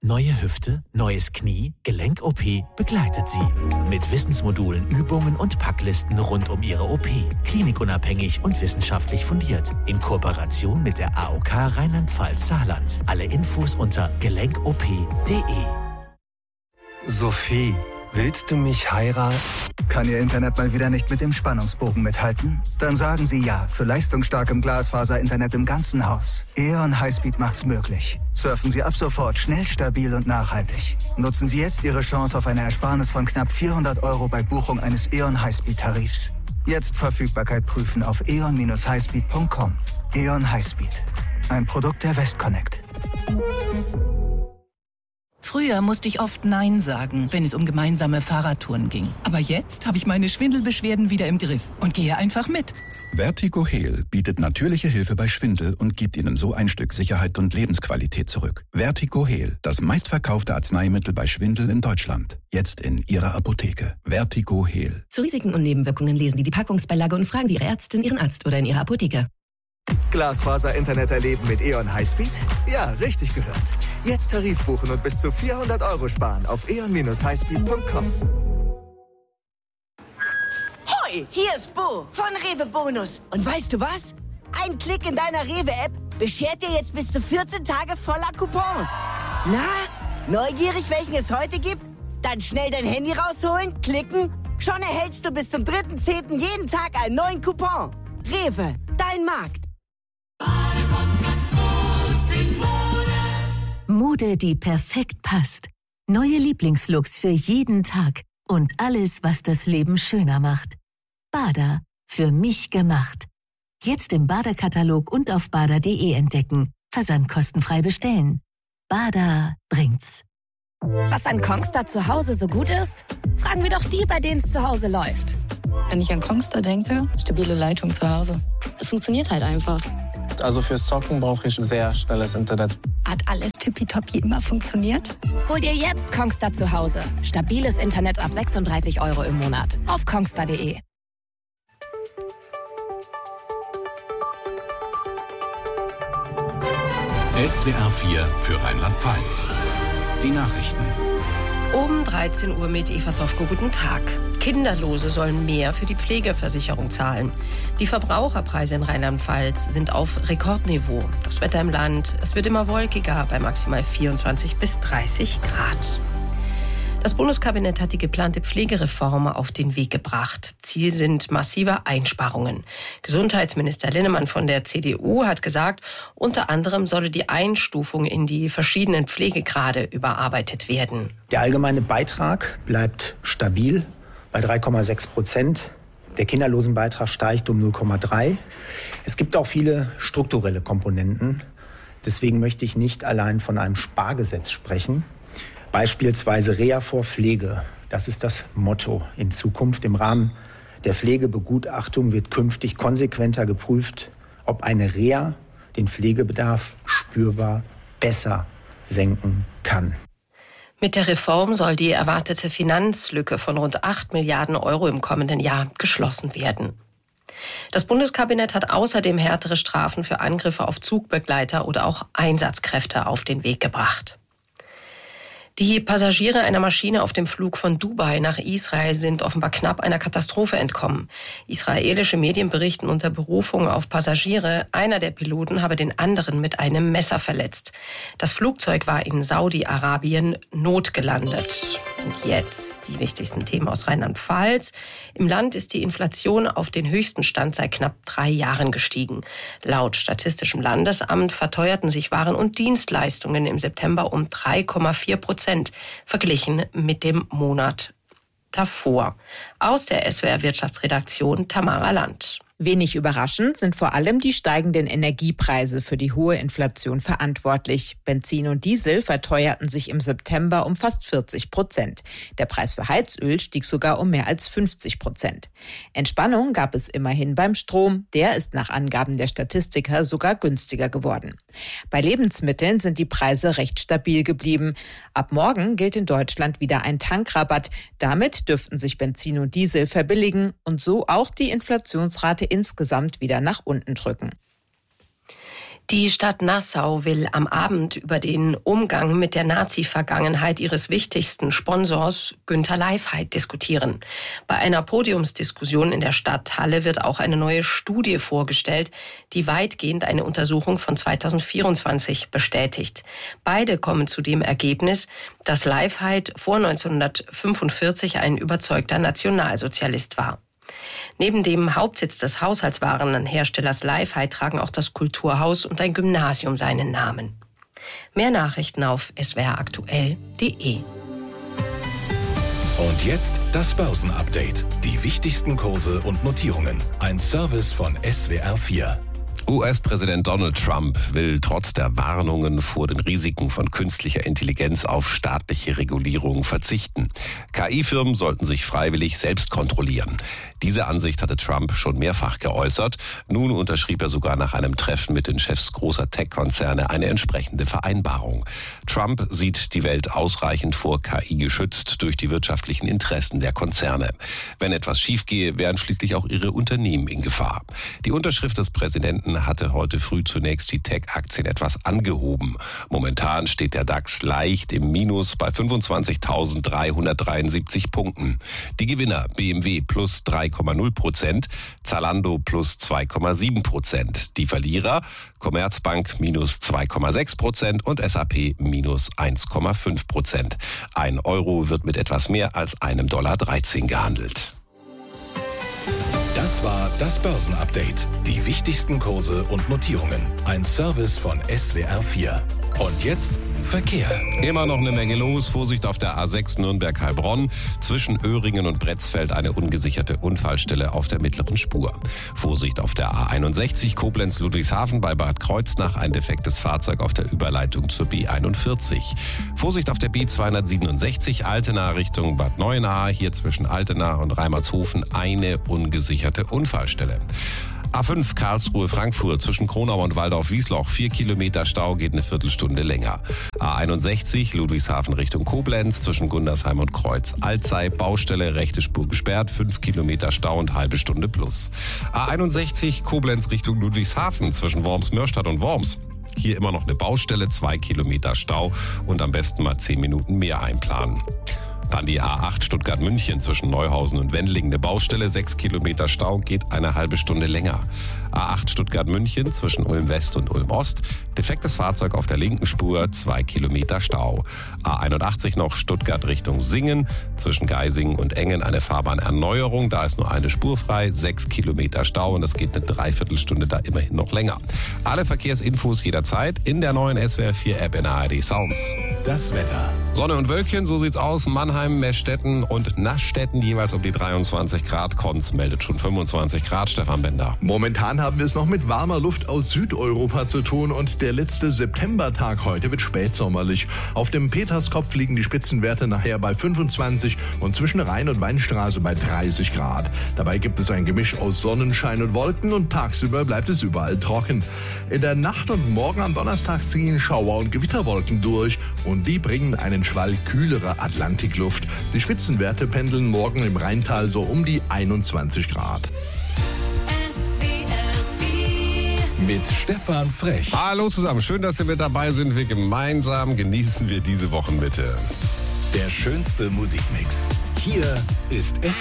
Neue Hüfte, neues Knie, Gelenk-OP begleitet Sie. Mit Wissensmodulen, Übungen und Packlisten rund um Ihre OP. Klinikunabhängig und wissenschaftlich fundiert. In Kooperation mit der AOK Rheinland-Pfalz-Saarland. Alle Infos unter gelenkop.de. Sophie, willst du mich heiraten? Kann Ihr Internet mal wieder nicht mit dem Spannungsbogen mithalten? Dann sagen Sie ja zu leistungsstarkem Glasfaser-Internet im ganzen Haus. E.ON Highspeed macht's möglich. Surfen Sie ab sofort schnell, stabil und nachhaltig. Nutzen Sie jetzt Ihre Chance auf eine Ersparnis von knapp 400 € bei Buchung eines E.ON Highspeed-Tarifs. Jetzt Verfügbarkeit prüfen auf eon-highspeed.com. E.ON Highspeed. Ein Produkt der Westconnect. Früher musste ich oft Nein sagen, wenn es um gemeinsame Fahrradtouren ging. Aber jetzt habe ich meine Schwindelbeschwerden wieder im Griff und gehe einfach mit. Vertigo Heal bietet natürliche Hilfe bei Schwindel und gibt Ihnen so ein Stück Sicherheit und Lebensqualität zurück. Vertigo Heal, das meistverkaufte Arzneimittel bei Schwindel in Deutschland. Jetzt in Ihrer Apotheke. Vertigo Heal. Zu Risiken und Nebenwirkungen lesen Sie die Packungsbeilage und fragen Sie Ihre Ärztin, Ihren Arzt oder in Ihrer Apotheke. Glasfaser-Internet erleben mit E.ON Highspeed? Ja, richtig gehört. Jetzt Tarif buchen und bis zu 400 € sparen auf eon-highspeed.com. Hoi, hier ist Bo von Rewe Bonus. Und weißt du was? Ein Klick in deiner Rewe-App beschert dir jetzt bis zu 14 Tage voller Coupons. Na, neugierig, welchen es heute gibt? Dann schnell dein Handy rausholen, klicken. Schon erhältst du bis zum 3.10. jeden Tag einen neuen Coupon. Rewe, dein Markt. Mode, die perfekt passt. Neue Lieblingslooks für jeden Tag. Und alles, was das Leben schöner macht. Bada. Für mich gemacht. Jetzt im Bada-Katalog und auf bada.de entdecken. Versandkostenfrei bestellen. Bada bringt's. Was an Kongstar zu Hause so gut ist? Fragen wir doch die, bei denen es zu Hause läuft. Wenn ich an Kongstar denke, stabile Leitung zu Hause. Es funktioniert halt einfach. Also fürs Zocken brauche ich sehr schnelles Internet. Hat alles tippitoppi immer funktioniert? Hol dir jetzt Kongstar zu Hause. Stabiles Internet ab 36 € im Monat. Auf kongstar.de. SWR 4 für Rheinland-Pfalz. Die Nachrichten. Um 13 Uhr mit Eva Zofko, guten Tag. Kinderlose sollen mehr für die Pflegeversicherung zahlen. Die Verbraucherpreise in Rheinland-Pfalz sind auf Rekordniveau. Das Wetter im Land, es wird immer wolkiger bei maximal 24 bis 30 Grad. Das Bundeskabinett hat die geplante Pflegereform auf den Weg gebracht. Ziel sind massive Einsparungen. Gesundheitsminister Linnemann von der CDU hat gesagt, unter anderem solle die Einstufung in die verschiedenen Pflegegrade überarbeitet werden. Der allgemeine Beitrag bleibt stabil bei 3,6%. Der Kinderlosenbeitrag steigt um 0,3%. Es gibt auch viele strukturelle Komponenten. Deswegen möchte ich nicht allein von einem Spargesetz sprechen. Beispielsweise Reha vor Pflege. Das ist das Motto in Zukunft. Im Rahmen der Pflegebegutachtung wird künftig konsequenter geprüft, ob eine Reha den Pflegebedarf spürbar besser senken kann. Mit der Reform soll die erwartete Finanzlücke von rund 8 Milliarden € im kommenden Jahr geschlossen werden. Das Bundeskabinett hat außerdem härtere Strafen für Angriffe auf Zugbegleiter oder auch Einsatzkräfte auf den Weg gebracht. Die Passagiere einer Maschine auf dem Flug von Dubai nach Israel sind offenbar knapp einer Katastrophe entkommen. Israelische Medien berichten unter Berufung auf Passagiere, einer der Piloten habe den anderen mit einem Messer verletzt. Das Flugzeug war in Saudi-Arabien notgelandet. Und jetzt die wichtigsten Themen aus Rheinland-Pfalz. Im Land ist die Inflation auf den höchsten Stand seit knapp 3 Jahren gestiegen. Laut Statistischem Landesamt verteuerten sich Waren und Dienstleistungen im September um 3,4%, verglichen mit dem Monat davor. Aus der SWR Wirtschaftsredaktion Tamara Land. Wenig überraschend sind vor allem die steigenden Energiepreise für die hohe Inflation verantwortlich. Benzin und Diesel verteuerten sich im September um fast 40%. Der Preis für Heizöl stieg sogar um mehr als 50%. Entspannung gab es immerhin beim Strom. Der ist nach Angaben der Statistiker sogar günstiger geworden. Bei Lebensmitteln sind die Preise recht stabil geblieben. Ab morgen gilt in Deutschland wieder ein Tankrabatt. Damit dürften sich Benzin und Diesel verbilligen und so auch die Inflationsrate insgesamt wieder nach unten drücken. Die Stadt Nassau will am Abend über den Umgang mit der Nazi-Vergangenheit ihres wichtigsten Sponsors Günter Leifheit diskutieren. Bei einer Podiumsdiskussion in der Stadthalle wird auch eine neue Studie vorgestellt, die weitgehend eine Untersuchung von 2024 bestätigt. Beide kommen zu dem Ergebnis, dass Leifheit vor 1945 ein überzeugter Nationalsozialist war. Neben dem Hauptsitz des Haushaltswarenherstellers Leifheit tragen auch das Kulturhaus und ein Gymnasium seinen Namen. Mehr Nachrichten auf swraktuell.de. Und jetzt das Börsenupdate. Die wichtigsten Kurse und Notierungen. Ein Service von SWR4. US-Präsident Donald Trump will trotz der Warnungen vor den Risiken von künstlicher Intelligenz auf staatliche Regulierung verzichten. KI-Firmen sollten sich freiwillig selbst kontrollieren. Diese Ansicht hatte Trump schon mehrfach geäußert. Nun unterschrieb er sogar nach einem Treffen mit den Chefs großer Tech-Konzerne eine entsprechende Vereinbarung. Trump sieht die Welt ausreichend vor KI geschützt durch die wirtschaftlichen Interessen der Konzerne. Wenn etwas schiefgehe, wären schließlich auch ihre Unternehmen in Gefahr. Die Unterschrift des Präsidenten hatte heute früh zunächst die Tech-Aktien etwas angehoben. Momentan steht der DAX leicht im Minus bei 25.373 Punkten. Die Gewinner BMW plus 3,0%, Zalando plus 2,7%. Die Verlierer Commerzbank minus 2,6% und SAP minus 1,5%. Ein Euro wird mit etwas mehr als $1,13 gehandelt. Das war das Börsenupdate. Die wichtigsten Kurse und Notierungen. Ein Service von SWR4. Und jetzt Verkehr. Immer noch eine Menge los. Vorsicht auf der A6 Nürnberg-Heilbronn. Zwischen Öhringen und Bretzfeld eine ungesicherte Unfallstelle auf der mittleren Spur. Vorsicht auf der A61 Koblenz-Ludwigshafen bei Bad Kreuznach. Ein defektes Fahrzeug auf der Überleitung zur B41. Vorsicht auf der B267 Altena Richtung Bad Neuenahr. Hier zwischen Altena und Reimertshofen eine ungesicherte Unfallstelle. A5 Karlsruhe-Frankfurt zwischen Kronau und Waldorf-Wiesloch. 4 Kilometer Stau, geht eine Viertelstunde länger. A61 Ludwigshafen Richtung Koblenz zwischen Gundersheim und Kreuz Alzey. Baustelle, rechte Spur gesperrt. 5 Kilometer Stau und halbe Stunde plus. A61 Koblenz Richtung Ludwigshafen zwischen Worms-Mörstadt und Worms. Hier immer noch eine Baustelle, 2 Kilometer Stau und am besten mal 10 Minuten mehr einplanen. Dann die A8 Stuttgart-München zwischen Neuhausen und Wendlingen. Eine Baustelle, 6 Kilometer Stau, geht eine halbe Stunde länger. A8 Stuttgart-München zwischen Ulm-West und Ulm-Ost. Defektes Fahrzeug auf der linken Spur, 2 Kilometer Stau. A81 noch Stuttgart Richtung Singen. Zwischen Geisingen und Engen eine Fahrbahnerneuerung. Da ist nur eine Spur frei, 6 Kilometer Stau und das geht eine Dreiviertelstunde da immerhin noch länger. Alle Verkehrsinfos jederzeit in der neuen SWR4-App in ARD Sounds. Das Wetter. Sonne und Wölkchen, so sieht's aus. Mannheim, Meßstetten und Nassstetten jeweils um die 23 Grad. Konz meldet schon 25 Grad. Stefan Bender. Momentan haben wir es noch mit warmer Luft aus Südeuropa zu tun und der letzte Septembertag heute wird spätsommerlich. Auf dem Peterskopf liegen die Spitzenwerte nachher bei 25 und zwischen Rhein- und Weinstraße bei 30 Grad. Dabei gibt es ein Gemisch aus Sonnenschein und Wolken und tagsüber bleibt es überall trocken. In der Nacht und morgen am Donnerstag ziehen Schauer- und Gewitterwolken durch und die bringen einen Schwall kühlerer Atlantikluft. Die Spitzenwerte pendeln morgen im Rheintal so um die 21 Grad. Mit Stefan Frech. Hallo zusammen, schön, dass Sie mit dabei sind. Wir gemeinsam genießen wir diese Wochenmitte. Der schönste Musikmix. Hier ist